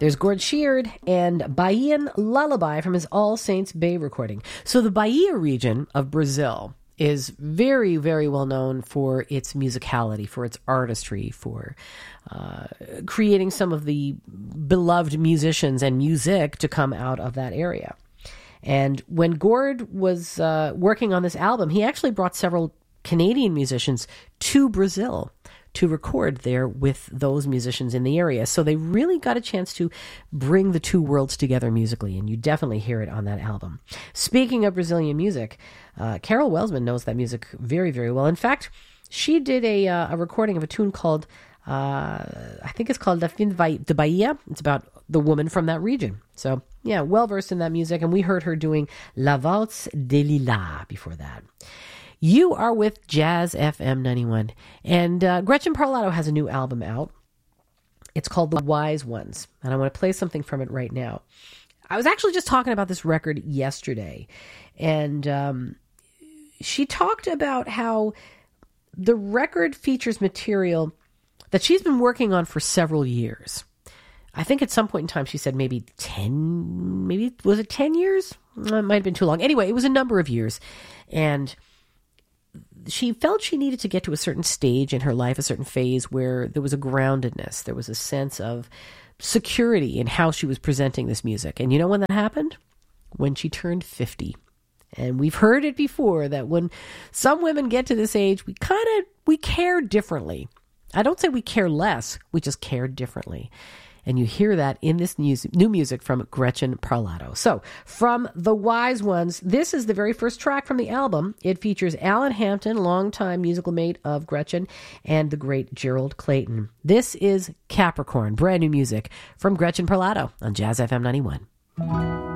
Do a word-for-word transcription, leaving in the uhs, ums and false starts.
There's Gord Sheard and Bahian Lullaby from his All Saints Bay recording. So the Bahia region of Brazil is very, very well known for its musicality, for its artistry, for uh, creating some of the beloved musicians and music to come out of that area. And when Gord was uh, working on this album, he actually brought several Canadian musicians to Brazil to record there with those musicians in the area. So they really got a chance to bring the two worlds together musically, and you definitely hear it on that album. Speaking of Brazilian music, uh, Carol Welsman knows that music very, very well. In fact, she did a, uh, a recording of a tune called, uh, I think it's called La Fin de Bahia. It's about the woman from that region. So, yeah, well-versed in that music, and we heard her doing La Valse des Lilas before that. You are with Jazz F M ninety-one, and uh, Gretchen Parlato has a new album out. It's called The Wise Ones, and I want to play something from it right now. I was actually just talking about this record yesterday, and um, she talked about how the record features material that she's been working on for several years. I think at some point in time she said maybe ten, maybe, was it ten years? It might have been too long. Anyway, it was a number of years, and she felt she needed to get to a certain stage in her life, a certain phase where there was a groundedness. There was a sense of security in how she was presenting this music. And you know when that happened? When she turned fifty. And we've heard it before that when some women get to this age, we kind of, we care differently. I don't say we care less, we just care differently. And you hear that in this music, new music from Gretchen Parlato. So, from The Wise Ones, this is the very first track from the album. It features Alan Hampton, longtime musical mate of Gretchen, and the great Gerald Clayton. This is Capricorn, brand new music from Gretchen Parlato on Jazz F M ninety-one.